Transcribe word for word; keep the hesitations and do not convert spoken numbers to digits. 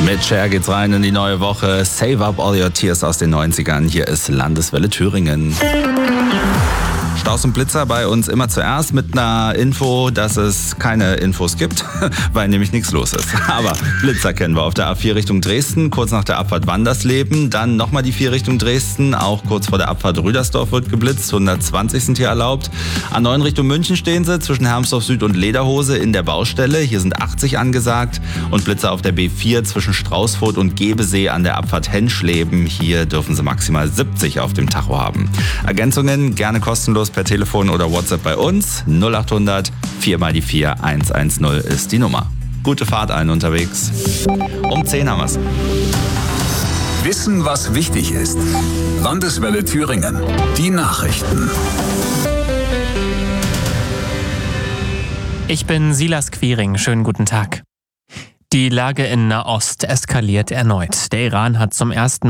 Mit Cher geht's rein in die neue Woche. Save up all your tears aus den neunzigern. Hier ist Landeswelle Thüringen. Staus und Blitzer bei uns immer zuerst mit einer Info, dass es keine Infos gibt, weil nämlich nichts los ist. Aber Blitzer kennen wir auf der A vier Richtung Dresden, kurz nach der Abfahrt Wandersleben. Dann nochmal die vier Richtung Dresden, auch kurz vor der Abfahrt Rüdersdorf wird geblitzt, hundertzwanzig sind hier erlaubt. A neun Richtung München stehen sie, zwischen Hermsdorf Süd und Lederhose in der Baustelle. Hier sind achtzig angesagt. Und Blitzer auf der B vier zwischen Straußfurt und Gebesee an der Abfahrt Henschleben. Hier dürfen sie maximal siebzig auf dem Tacho haben. Ergänzungen gerne kostenlos per Telefon oder WhatsApp bei uns. null acht hundert vier mal die vier eins eins null ist die Nummer. Gute Fahrt allen unterwegs. Um zehn haben wir's. Wissen, was wichtig ist. Landeswelle Thüringen. Die Nachrichten. Ich bin Silas Quiring. Schönen guten Tag. Die Lage in Nahost eskaliert erneut. Der Iran hat zum ersten